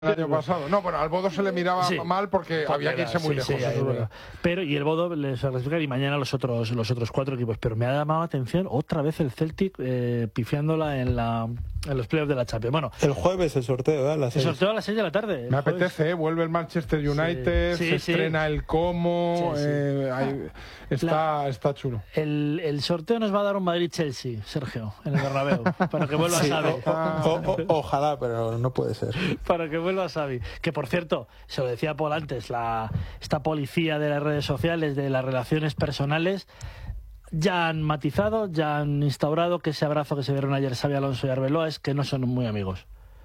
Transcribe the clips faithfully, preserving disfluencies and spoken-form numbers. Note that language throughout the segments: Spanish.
el año pasado. No, bueno, al Bodo se le miraba sí, mal porque, porque había que irse muy sí, lejos. Sí, eso pero y el Bodo les va y mañana los otros los otros cuatro equipos. Pero me ha llamado la atención otra vez el Celtic eh, pifiándola en la en los playoffs de la Champions. Bueno, el jueves el sorteo, ¿eh? A las el sorteo a las seis de la tarde. Me apetece, ¿eh? Vuelve el Manchester United, sí, sí, se sí. estrena el Como, sí, sí. Eh, hay, está, la, está chulo. El, el sorteo nos va a dar un Madrid-Chelsea, Sergio, en el Bernabéu, para que vuelva sí, Xavi. O, o, o, ojalá, pero no puede ser. Para que vuelva Xavi. Que por cierto, se lo decía Paul antes, la, esta policía de las redes sociales, de las relaciones personales, ya han matizado, ya han instaurado que ese abrazo que se dieron ayer Xabi Alonso y Arbeloa es que no son muy amigos.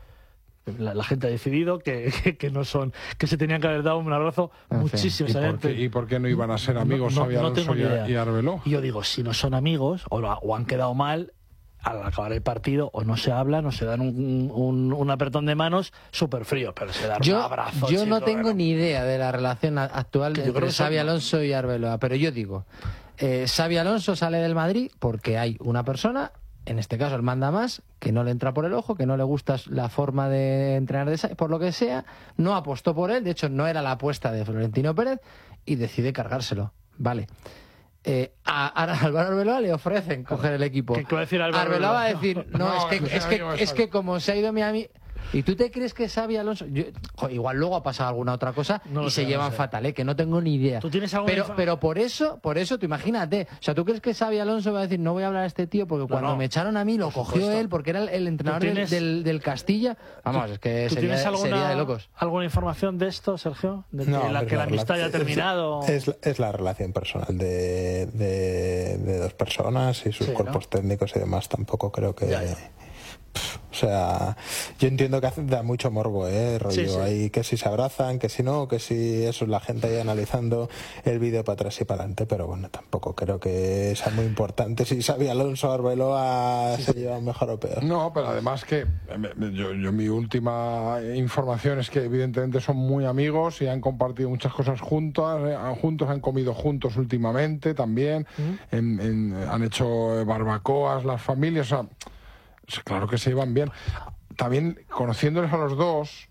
La, la gente ha decidido que, que, que no son, que se tenían que haber dado un abrazo en muchísimo. ¿Y por, qué, ¿Y por qué no iban a ser amigos no, no, Xabi Alonso no y, y Arbeloa? Y yo digo, si no son amigos o, o han quedado mal, al acabar el partido o no se hablan o se dan un, un, un apretón de manos súper frío, pero se dan yo, un abrazo. Yo chico, no tengo pero... ni idea de la relación actual que entre Xabi Alonso y Arbeloa, pero yo digo, eh, Xabi Alonso sale del Madrid porque hay una persona, en este caso el manda más, que no le entra por el ojo, que no le gusta la forma de entrenar de Xavi, por lo que sea, no apostó por él, de hecho no era la apuesta de Florentino Pérez y decide cargárselo, vale. Eh, a, a Álvaro Arbeloa le ofrecen coger el equipo. ¿Qué va a decir Álvaro Arbeloa va a decir, no, no, es que, es, que, es que como se ha ido Miami... ¿Y tú te crees que Xabi Alonso? Yo, jo, igual luego ha pasado alguna otra cosa no y se sé, llevan no sé. fatal, ¿eh? Que no tengo ni idea. ¿Tú tienes algo pero, pero por eso, por eso, tú imagínate. O sea, ¿tú crees que Xabi Alonso va a decir, no voy a hablar a este tío porque no, cuando no. me echaron a mí lo cogió supuesto. él porque era el, el entrenador tienes, del, del Castilla? Vamos, es que sería, alguna, sería de locos. ¿Alguna información de esto, Sergio? ¿De no, que la, que la amistad haya terminado? Es, es, es la relación personal de, de, de dos personas y sus sí, cuerpos ¿no? técnicos y demás. Tampoco creo que... Ya, ya. O sea, yo entiendo que da mucho morbo, ¿eh? Rollo, sí, sí. Ahí que si se abrazan, que si no, que si eso es la gente ahí analizando el vídeo para atrás y para adelante, pero bueno, tampoco creo que sea muy importante si Xabi Alonso o Arbeloa sí, se sí. llevan mejor o peor. No, pero además que yo, yo mi última información es que evidentemente son muy amigos y han compartido muchas cosas juntos, juntos han comido juntos últimamente también, ¿Mm? en, en, han hecho barbacoas las familias, o sea, claro que se llevan bien. También, conociéndoles a los dos,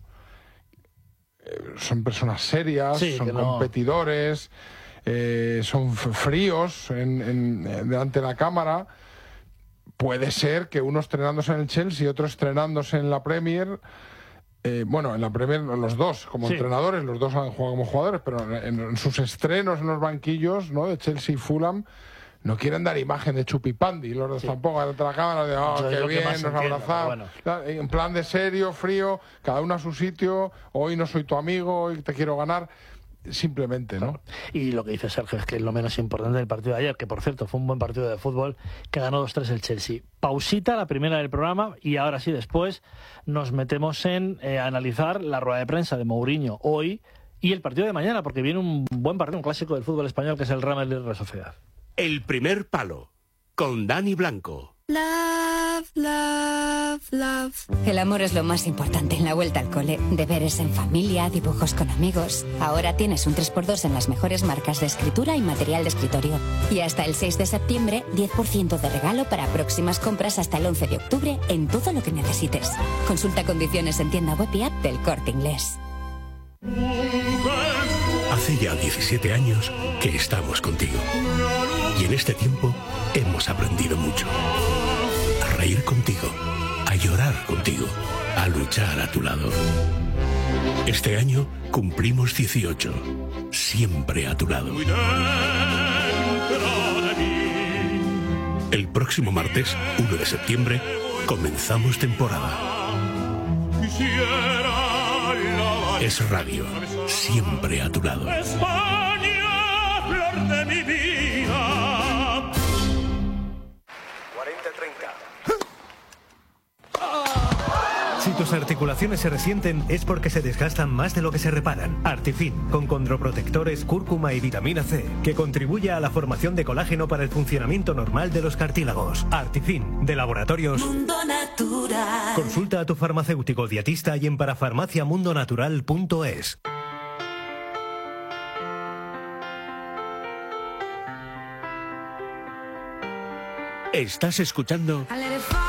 eh, son personas serias, sí, son no. competidores, eh, son fríos en, en, delante de la cámara. Puede ser que uno estrenándose en el Chelsea y otro estrenándose en la Premier... Eh, bueno, en la Premier los dos como sí. entrenadores, los dos han jugado como jugadores, pero en, en sus estrenos en los banquillos, ¿no?, de Chelsea y Fulham, no quieren dar imagen de chupipandi, los dos sí. tampoco, ante la cámara de, oh, qué bien, nos abrazamos. Bueno. En plan de serio, frío, cada uno a su sitio, hoy no soy tu amigo, hoy te quiero ganar. Simplemente, ¿no? Y lo que dice Sergio es que es lo menos importante del partido de ayer, que por cierto fue un buen partido de fútbol, que ganó dos tres el Chelsea. Pausita, la primera del programa, y ahora sí, después nos metemos en eh, analizar la rueda de prensa de Mourinho hoy y el partido de mañana, porque viene un buen partido, un clásico del fútbol español, que es el Real Madrid-Real Sociedad. El primer palo, con Dani Blanco. Love, love, love. El amor es lo más importante en la vuelta al cole. Deberes en familia, dibujos con amigos. Ahora tienes un tres por dos en las mejores marcas de escritura y material de escritorio. Y hasta el seis de septiembre, diez por ciento de regalo para próximas compras hasta el once de octubre en todo lo que necesites. Consulta condiciones en tienda web y app del Corte Inglés. Hace ya diecisiete años que estamos contigo. Y en este tiempo hemos aprendido mucho. A reír contigo, a llorar contigo, a luchar a tu lado. Este año cumplimos dieciocho, siempre a tu lado. El próximo martes, uno de septiembre, comenzamos temporada. Es radio, siempre a tu lado. España, flor de mi vida. cuarenta treinta. Si tus articulaciones se resienten es porque se desgastan más de lo que se reparan. Artifin, con condroprotectores, cúrcuma y vitamina C, que contribuye a la formación de colágeno para el funcionamiento normal de los cartílagos. Artifin, de Laboratorios Mundo Natural. Consulta a tu farmacéutico dietista y en parafarmaciamundonatural punto es. Estás escuchando